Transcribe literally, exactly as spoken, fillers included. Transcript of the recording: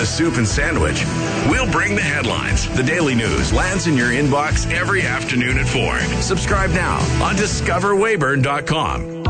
a soup and sandwich. We'll bring the headlines. The Daily News lands in your inbox every afternoon at four. Subscribe now on discover weyburn dot com.